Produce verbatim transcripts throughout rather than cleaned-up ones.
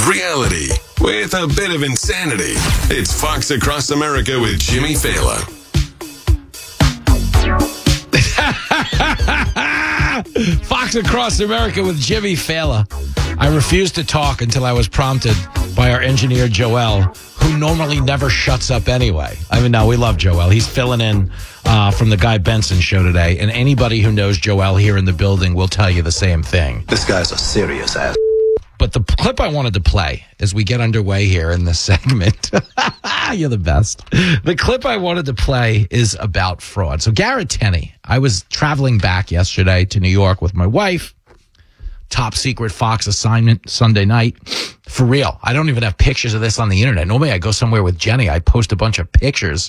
of reality with a bit of insanity. It's Fox Across America with Jimmy Fallon. Fox Across America with Jimmy Fallon. I refused to talk until I was prompted by our engineer, Joel, who normally never shuts up anyway. I mean, no, we love Joel. He's filling in uh, from the Guy Benson show today, and anybody who knows Joel here in the building will tell you the same thing. This guy's a serious ass. But the clip I wanted to play as we get underway here in this segment, you're the best. The clip I wanted to play is about fraud. So Garrett Tenney, I was traveling back yesterday to New York with my wife. Top secret Fox assignment Sunday night. For real. I don't even have pictures of this on the internet. Normally I go somewhere with Jenny. I post a bunch of pictures.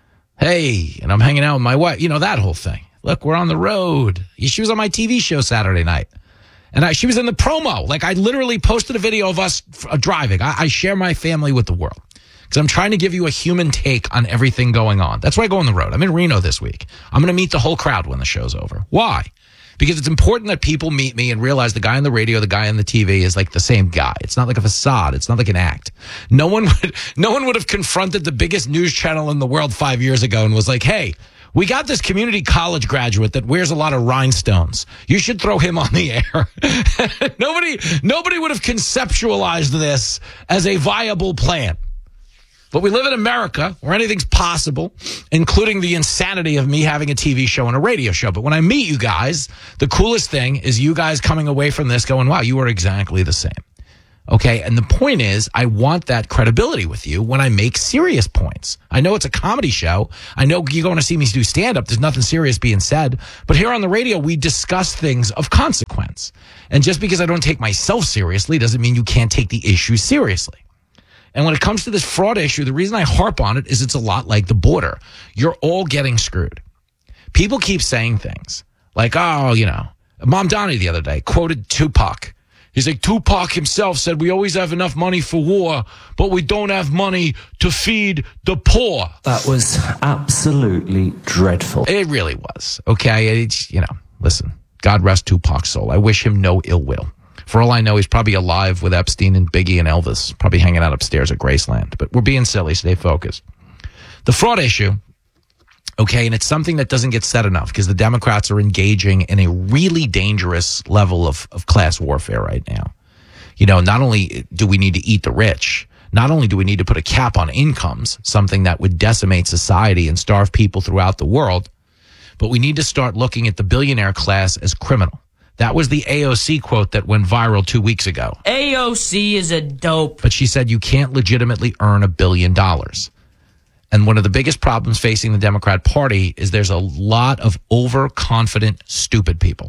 Hey, and I'm hanging out with my wife. You know, that whole thing. Look, we're on the road. She was on my T V show Saturday night. And I, she was in the promo. Like, I literally posted a video of us uh, driving. I, I share my family with the world because I'm trying to give you a human take on everything going on. That's why I go on the road. I'm in Reno this week. I'm going to meet the whole crowd when the show's over. Why? Because it's important that people meet me and realize the guy on the radio, the guy on the T V is like the same guy. It's not like a facade. It's not like an act. No one would, no one would have confronted the biggest news channel in the world five years ago and was like, hey, we got this community college graduate that wears a lot of rhinestones. You should throw him on the air. nobody, nobody would have conceptualized this as a viable plan. But we live in America where anything's possible, including the insanity of me having a T V show and a radio show. But when I meet you guys, the coolest thing is you guys coming away from this going, wow, you are exactly the same. Okay, and the point is, I want that credibility with you when I make serious points. I know it's a comedy show. I know you're going to see me do stand-up. There's nothing serious being said. But here on the radio, we discuss things of consequence. And just because I don't take myself seriously doesn't mean you can't take the issue seriously. And when it comes to this fraud issue, the reason I harp on it is it's a lot like the border. You're all getting screwed. People keep saying things like, oh, you know, Mom Donnie the other day quoted Tupac. He's like, Tupac himself said, we always have enough money for war, but we don't have money to feed the poor. That was absolutely dreadful. It really was. Okay. It's, you know, listen, God rest Tupac's soul. I wish him no ill will. For all I know, he's probably alive with Epstein and Biggie and Elvis, probably hanging out upstairs at Graceland. But we're being silly. Stay focused. The fraud issue. Okay, and it's something that doesn't get said enough because the Democrats are engaging in a really dangerous level of, of class warfare right now. You know, not only do we need to eat the rich, not only do we need to put a cap on incomes, something that would decimate society and starve people throughout the world, but we need to start looking at the billionaire class as criminal. That was the A O C quote that went viral two weeks ago. A O C is a dope. But she said you can't legitimately earn a billion dollars. And one of the biggest problems facing the Democrat Party is there's a lot of overconfident, stupid people.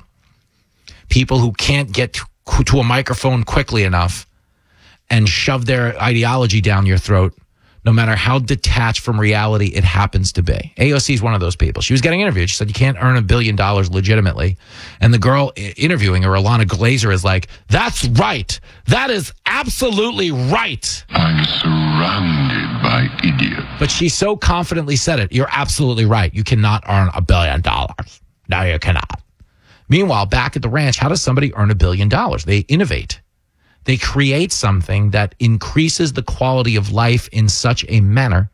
People who can't get to, to a microphone quickly enough and shove their ideology down your throat, no matter how detached from reality it happens to be. A O C is one of those people. She was getting interviewed. She said, you can't earn a billion dollars legitimately. And the girl interviewing her, Alana Glazer, is like, that's right. That is absolutely right. I'm surrounded by idiots. But she so confidently said it. You're absolutely right. You cannot earn a billion dollars. No, you cannot. Meanwhile, back at the ranch, how does somebody earn a billion dollars? They innovate. They create something that increases the quality of life in such a manner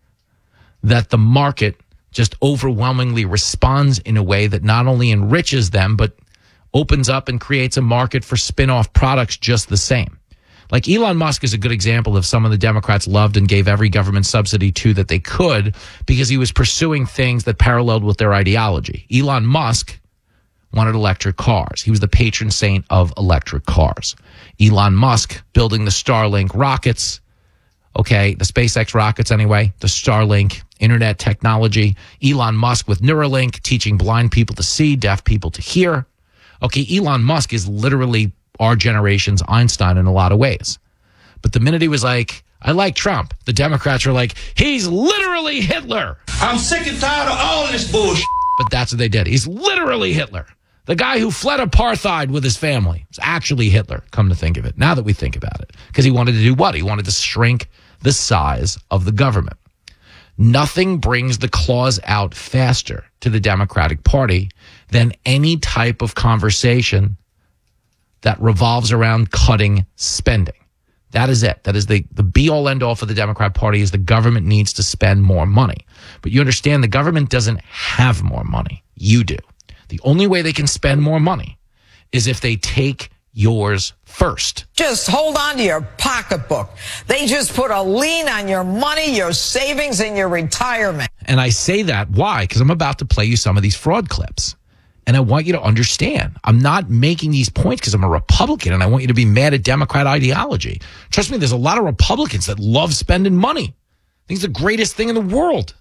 that the market just overwhelmingly responds in a way that not only enriches them, but opens up and creates a market for spin-off products just the same. Like Elon Musk is a good example of someone the Democrats loved and gave every government subsidy to that they could because he was pursuing things that paralleled with their ideology. Elon Musk wanted electric cars. He was the patron saint of electric cars. Elon Musk building the Starlink rockets, okay, the SpaceX rockets anyway, the Starlink internet technology. Elon Musk with Neuralink, teaching blind people to see, deaf people to hear. Okay, Elon Musk is literally our generation's Einstein in a lot of ways. But the minute he was like, I like Trump, the Democrats were like, he's literally Hitler. I'm sick and tired of all this bullshit. But that's what they did. He's literally Hitler. The guy who fled apartheid with his family was actually Hitler, come to think of it, now that we think about it. Because he wanted to do what? He wanted to shrink the size of the government. Nothing brings the claws out faster to the Democratic Party than any type of conversation that revolves around cutting spending. That is it. That is the, the be-all, end-all for the Democrat Party is the government needs to spend more money. But you understand the government doesn't have more money. You do. The only way they can spend more money is if they take yours first. Just hold on to your pocketbook. They just put a lien on your money, your savings, and your retirement. And I say that, why? Because I'm about to play you some of these fraud clips. And I want you to understand, I'm not making these points because I'm a Republican and I want you to be mad at Democrat ideology. Trust me, there's a lot of Republicans that love spending money. I think it's the greatest thing in the world.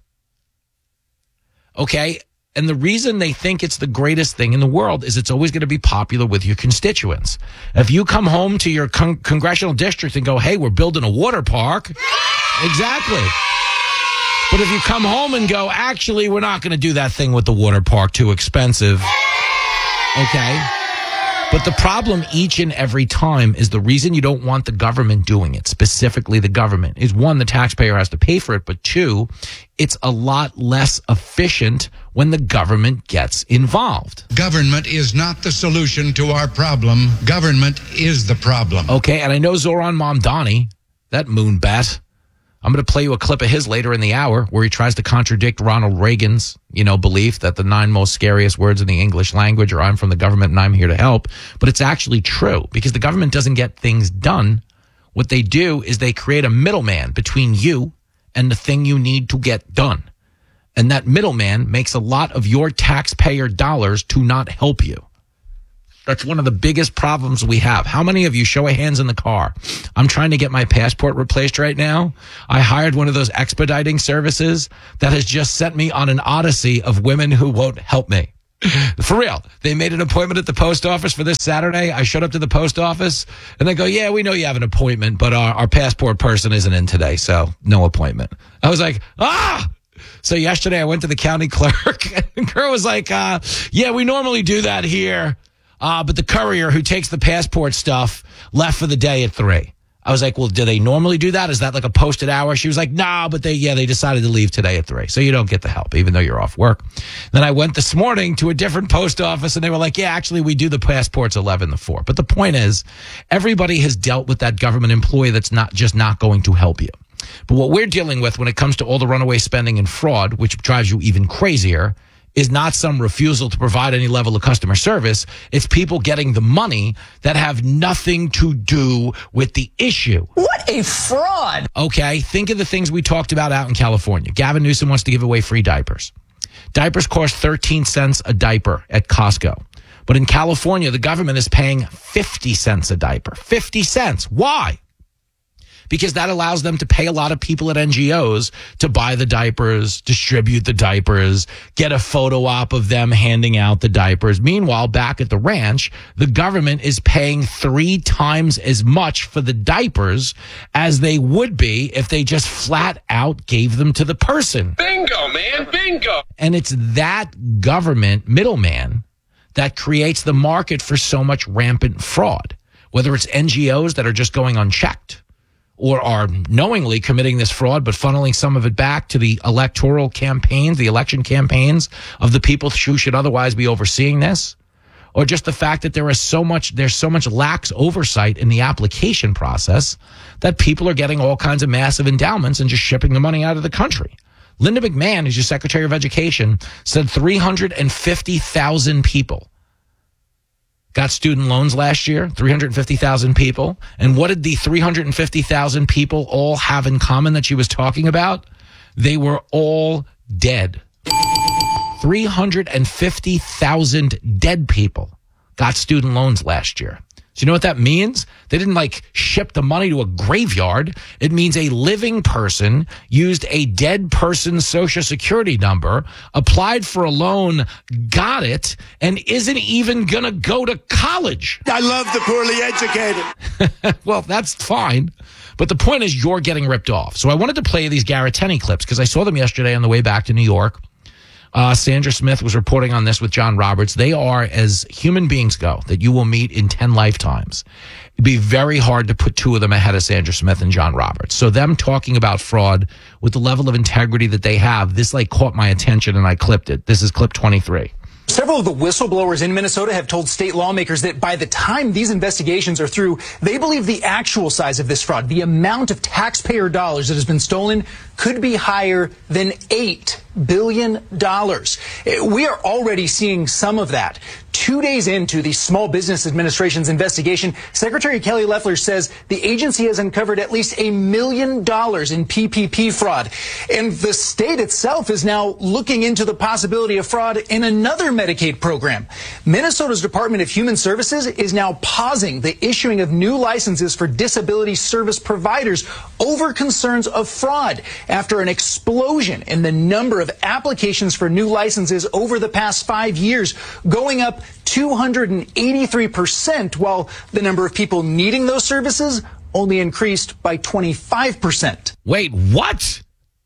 Okay? And the reason they think it's the greatest thing in the world is it's always going to be popular with your constituents. If you come home to your con- congressional district and go, hey, we're building a water park. Exactly. But if you come home and go, actually, we're not going to do that thing with the water park, too expensive. Okay. But the problem each and every time is the reason you don't want the government doing it, specifically the government, is one, the taxpayer has to pay for it. But two, it's a lot less efficient when the government gets involved. Government is not the solution to our problem. Government is the problem. Okay. And I know Zoran Mamdani, that moonbat. I'm going to play you a clip of his later in the hour where he tries to contradict Ronald Reagan's, you know, belief that the nine most scariest words in the English language are I'm from the government and I'm here to help. But it's actually true because the government doesn't get things done. What they do is they create a middleman between you and the thing you need to get done. And that middleman makes a lot of your taxpayer dollars to not help you. That's one of the biggest problems we have. How many of you, show of hands in the car? I'm trying to get my passport replaced right now. I hired one of those expediting services that has just sent me on an odyssey of women who won't help me. For real. They made an appointment at the post office for this Saturday. I showed up to the post office and they go, yeah, we know you have an appointment, but our, our passport person isn't in today, so no appointment. I was like, ah! So yesterday I went to the county clerk and the girl was like, uh, yeah, we normally do that here. Uh, but the courier who takes the passport stuff left for the day at three. I was like, well, do they normally do that? Is that like a posted hour? She was like, nah, but they, yeah, they decided to leave today at three. So you don't get the help, even though you're off work. Then I went this morning to a different post office and they were like, yeah, actually we do the passports eleven to four. But the point is, everybody has dealt with that government employee that's not just not going to help you. But what we're dealing with when it comes to all the runaway spending and fraud, which drives you even crazier, is not some refusal to provide any level of customer service. It's people getting the money that have nothing to do with the issue. What a fraud. Okay, think of the things we talked about out in California. Gavin Newsom wants to give away free diapers. Diapers cost thirteen cents a diaper at Costco. But in California, the government is paying fifty cents a diaper. fifty cents. Why? Because that allows them to pay a lot of people at N G Os to buy the diapers, distribute the diapers, get a photo op of them handing out the diapers. Meanwhile, back at the ranch, the government is paying three times as much for the diapers as they would be if they just flat out gave them to the person. Bingo, man, bingo. And it's that government middleman that creates the market for so much rampant fraud, whether it's N G Os that are just going unchecked, or are knowingly committing this fraud, but funneling some of it back to the electoral campaigns, the election campaigns of the people who should otherwise be overseeing this, or just the fact that there is so much, there's so much lax oversight in the application process that people are getting all kinds of massive endowments and just shipping the money out of the country. Linda McMahon, who's your Secretary of Education, said three hundred fifty thousand people got student loans last year, three hundred fifty thousand people. And what did the three hundred fifty thousand people all have in common that she was talking about? They were all dead. three hundred fifty thousand dead people got student loans last year. So you know what that means? They didn't like ship the money to a graveyard. It means a living person used a dead person's social security number, applied for a loan, got it, and isn't even going to go to college. I love the poorly educated. Well, that's fine. But the point is you're getting ripped off. So I wanted to play these Garrett Tenney clips because I saw them yesterday on the way back to New York. Uh, Sandra Smith was reporting on this with John Roberts. They are, as human beings go, that you will meet in ten lifetimes. It'd be very hard to put two of them ahead of Sandra Smith and John Roberts. So them talking about fraud with the level of integrity that they have, this like caught my attention and I clipped it. This is clip twenty-three. Several Several of the whistleblowers in Minnesota have told state lawmakers that by the time these investigations are through, they believe the actual size of this fraud, the amount of taxpayer dollars that has been stolen, could be higher than eight billion dollars. We are already seeing some of that. Two days into the Small Business Administration's investigation, Secretary Kelly Loeffler says the agency has uncovered at least a million dollars in P P P fraud. And the state itself is now looking into the possibility of fraud in another Medicaid program. Minnesota's Department of Human Services is now pausing the issuing of new licenses for disability service providers over concerns of fraud after an explosion in the number of applications for new licenses over the past five years, going up two hundred eighty-three percent, while the number of people needing those services only increased by twenty-five percent. Wait, what?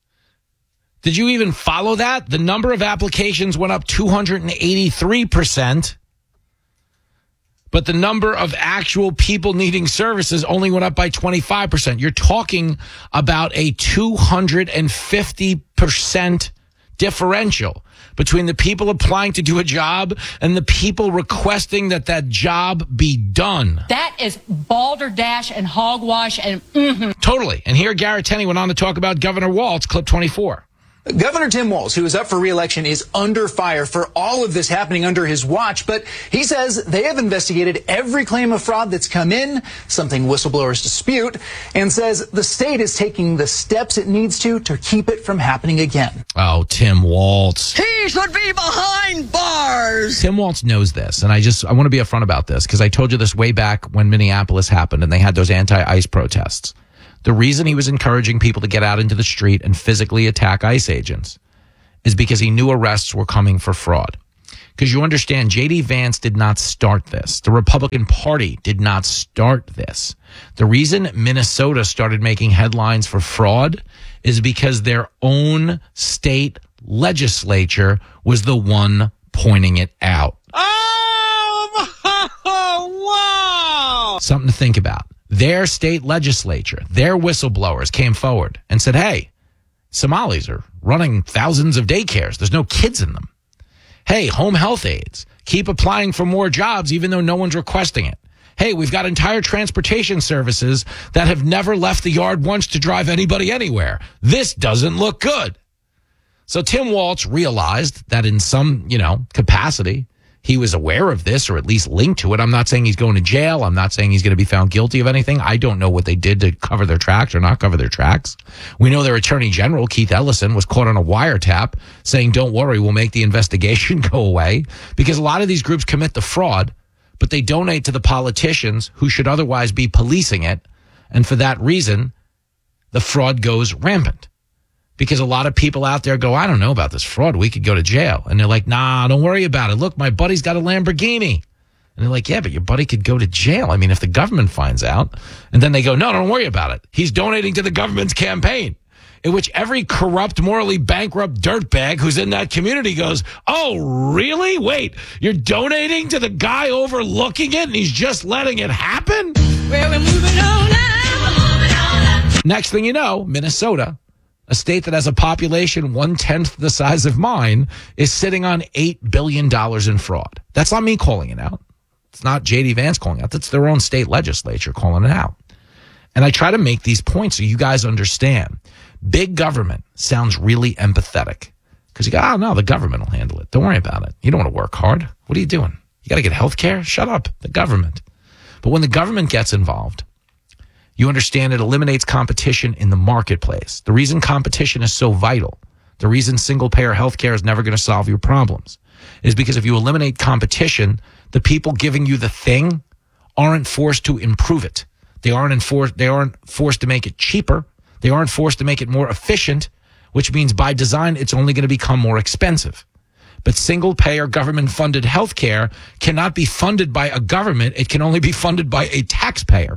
Did you even follow that? The number of applications went up two hundred eighty-three percent, but the number of actual people needing services only went up by twenty-five percent. You're talking about a two hundred fifty percent differential between the people applying to do a job and the people requesting that that job be done. That is balderdash and hogwash and mm-hmm. Totally. And here Garrett Tenney went on to talk about Governor Walz, clip twenty-four. Governor Tim Walz, who is up for re-election, is under fire for all of this happening under his watch, but he says they have investigated every claim of fraud that's come in, something whistleblowers dispute, and says the state is taking the steps it needs to to keep it from happening again. Oh, Tim Walz. He should be behind bars. Tim Walz knows this, and I just I want to be upfront about this because I told you this way back when Minneapolis happened and they had those anti-ICE protests. The reason he was encouraging people to get out into the street and physically attack ICE agents is because he knew arrests were coming for fraud. Because you understand, J D. Vance did not start this. The Republican Party did not start this. The reason Minnesota started making headlines for fraud is because their own state legislature was the one pointing it out. Oh, wow. Something to think about. Their state legislature, their whistleblowers came forward and said, hey, Somalis are running thousands of daycares. There's no kids in them. Hey, home health aides, keep applying for more jobs even though no one's requesting it. Hey, we've got entire transportation services that have never left the yard once to drive anybody anywhere. This doesn't look good. So Tim Walz realized that in some, you know, capacity, he was aware of this or at least linked to it. I'm not saying he's going to jail. I'm not saying he's going to be found guilty of anything. I don't know what they did to cover their tracks or not cover their tracks. We know their attorney general, Keith Ellison, was caught on a wiretap saying, don't worry, we'll make the investigation go away, because a lot of these groups commit the fraud, but they donate to the politicians who should otherwise be policing it. And for that reason, the fraud goes rampant. Because a lot of people out there go, I don't know about this fraud. We could go to jail. And they're like, nah, don't worry about it. Look, my buddy's got a Lamborghini. And they're like, yeah, but your buddy could go to jail. I mean, if the government finds out. And then they go, no, don't worry about it. He's donating to the government's campaign. In which every corrupt, morally bankrupt dirtbag who's in that community goes, oh, really? Wait, you're donating to the guy overlooking it and he's just letting it happen? Well, we're moving on now. We're moving on now. Next thing you know, Minnesota, a state that has a population one-tenth the size of mine, is sitting on eight billion dollars in fraud. That's not me calling it out. It's not J D. Vance calling it out. That's their own state legislature calling it out. And I try to make these points so you guys understand. Big government sounds really empathetic because you go, oh, no, the government will handle it. Don't worry about it. You don't want to work hard. What are you doing? You got to get health care? Shut up. The government. But when the government gets involved, you understand it eliminates competition in the marketplace. The reason competition is so vital, the reason single-payer healthcare is never going to solve your problems, is because if you eliminate competition, the people giving you the thing aren't forced to improve it. They aren't enforced, they aren't forced to make it cheaper. They aren't forced to make it more efficient, which means by design, it's only going to become more expensive. But single-payer government-funded healthcare cannot be funded by a government. It can only be funded by a taxpayer.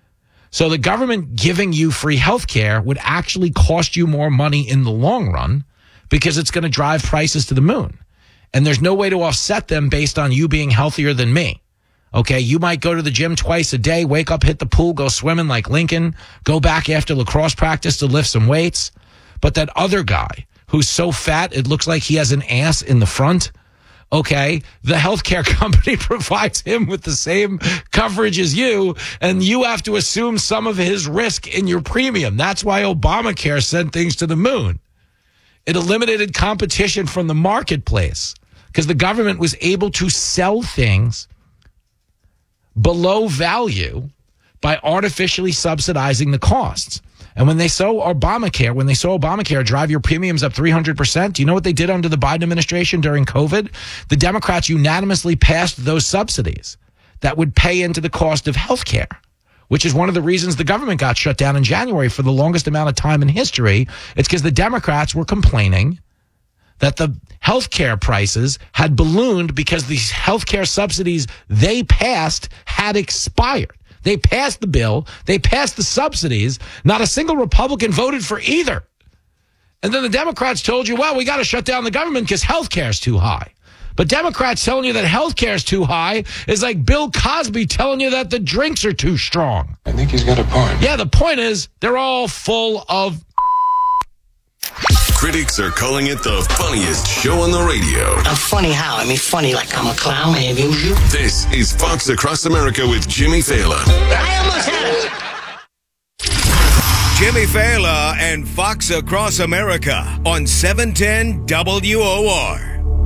So the government giving you free health care would actually cost you more money in the long run because it's going to drive prices to the moon. And there's no way to offset them based on you being healthier than me. Okay, you might go to the gym twice a day, wake up, hit the pool, go swimming like Lincoln, go back after lacrosse practice to lift some weights. But that other guy who's so fat it looks like he has an ass in the front, okay, the healthcare company provides him with the same coverage as you, and you have to assume some of his risk in your premium. That's why Obamacare sent things to the moon. It eliminated competition from the marketplace because the government was able to sell things below value by artificially subsidizing the costs. And when they saw Obamacare, when they saw Obamacare drive your premiums up three hundred percent, do you know what they did under the Biden administration during COVID? The Democrats unanimously passed those subsidies that would pay into the cost of health care, which is one of the reasons the government got shut down in January for the longest amount of time in history. It's because the Democrats were complaining that the health care prices had ballooned because the health care subsidies they passed had expired. They passed the bill. They passed the subsidies. Not a single Republican voted for either. And then the Democrats told you, well, we got to shut down the government because health care is too high. But Democrats telling you that health care is too high is like Bill Cosby telling you that the drinks are too strong. I think he's got a point. Yeah, the point is they're all full of... Critics are calling it the funniest show on the radio. I'm funny how? I mean funny like I'm a clown, I amuse you. This is Fox Across America with Jimmy Fallon. I almost had it. Jimmy Fallon and Fox Across America on seven ten W O R.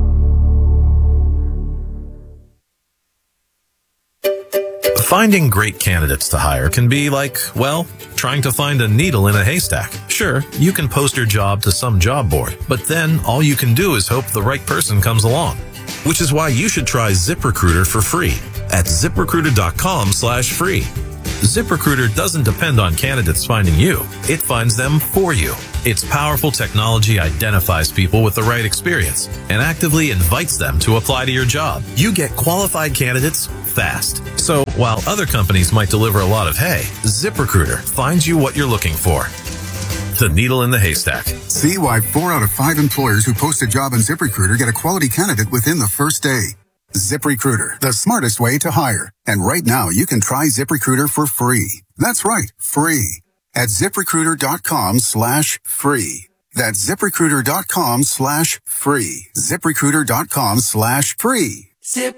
Finding great candidates to hire can be like, well, trying to find a needle in a haystack. Sure, you can post your job to some job board, but then all you can do is hope the right person comes along. Which is why you should try ZipRecruiter for free at ZipRecruiter.com slash free. ZipRecruiter doesn't depend on candidates finding you. It finds them for you. Its powerful technology identifies people with the right experience and actively invites them to apply to your job. You get qualified candidates fast. So while other companies might deliver a lot of hay, ZipRecruiter finds you what you're looking for. The needle in the haystack. See why four out of five employers who post a job on ZipRecruiter get a quality candidate within the first day. ZipRecruiter, the smartest way to hire. And right now, you can try ZipRecruiter for free. That's right, free. At ZipRecruiter.com slash free. That's ZipRecruiter.com slash free. ZipRecruiter.com slash free.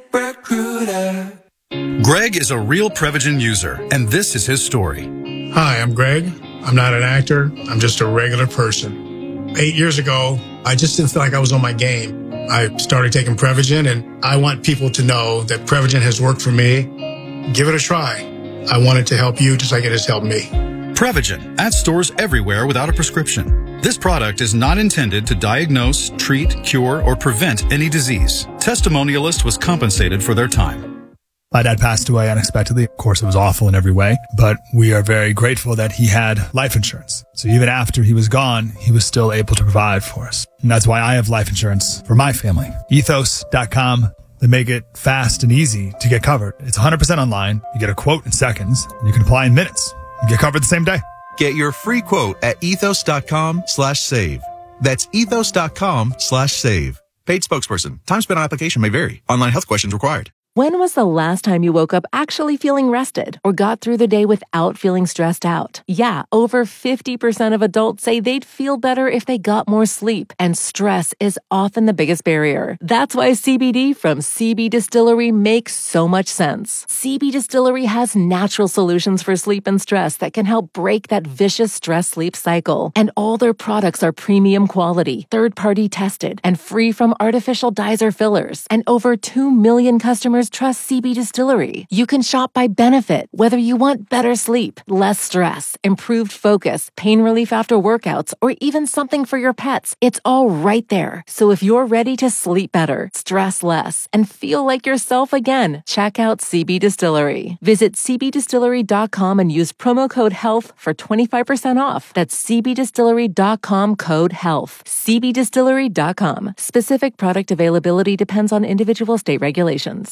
ZipRecruiter. Greg is a real Prevagen user, and this is his story. Hi, I'm Greg. I'm not an actor. I'm just a regular person. Eight years ago, I just didn't feel like I was on my game. I started taking Prevagen, and I want people to know that Prevagen has worked for me. Give it a try. I want it to help you just like it has helped me. Prevagen, at stores everywhere without a prescription. This product is not intended to diagnose, treat, cure, or prevent any disease. Testimonialist was compensated for their time. My dad passed away unexpectedly. Of course, it was awful in every way, but we are very grateful that he had life insurance. So even after he was gone, he was still able to provide for us. And that's why I have life insurance for my family. Ethos dot com. They make it fast and easy to get covered. It's one hundred percent online. You get a quote in seconds, and you can apply in minutes. You get covered the same day. Get your free quote at ethos.com slash save. That's ethos.com slash save. Paid spokesperson. Time spent on application may vary. Online health questions required. When was the last time you woke up actually feeling rested or got through the day without feeling stressed out? Yeah, over fifty percent of adults say they'd feel better if they got more sleep, and stress is often the biggest barrier. That's why C B D from C B Distillery makes so much sense. C B Distillery has natural solutions for sleep and stress that can help break that vicious stress-sleep cycle. And all their products are premium quality, third-party tested, and free from artificial dyes or fillers. And over two million customers trust C B Distillery. You can shop by benefit, whether you want better sleep, less stress, improved focus, pain relief after workouts, or even something for your pets. It's all right there. So if you're ready to sleep better, stress less, and feel like yourself again, check out C B Distillery. Visit C B distillery dot com and use promo code HEALTH for twenty-five percent off. That's C B distillery dot com code HEALTH. C B distillery dot com. Specific product availability depends on individual state regulations.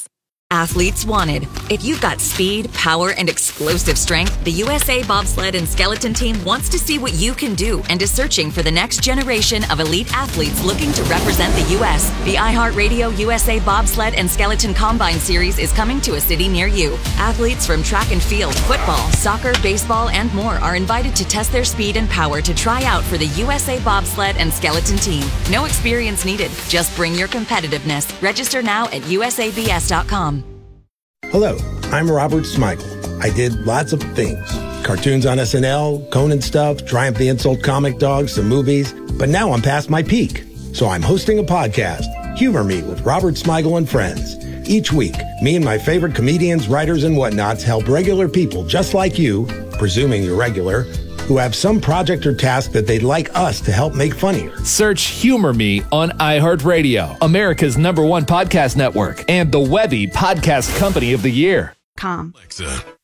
Athletes wanted. If you've got speed, power, and explosive strength, the U S A Bobsled and Skeleton Team wants to see what you can do and is searching for the next generation of elite athletes looking to represent the U S The iHeartRadio U S A Bobsled and Skeleton Combine Series is coming to a city near you. Athletes from track and field, football, soccer, baseball, and more are invited to test their speed and power to try out for the U S A Bobsled and Skeleton Team. No experience needed. Just bring your competitiveness. Register now at U S A B S dot com. Hello, I'm Robert Smigel. I did lots of things. Cartoons on S N L, Conan stuff, Triumph the Insult comic dogs, some movies. But now I'm past my peak. So I'm hosting a podcast, Humor Me with Robert Smigel and Friends. Each week, me and my favorite comedians, writers, and whatnots help regular people just like you, presuming you're regular, who have some project or task that they'd like us to help make funnier. Search Humor Me on iHeartRadio, America's number one podcast network, and the Webby Podcast Company of the Year. Alexa,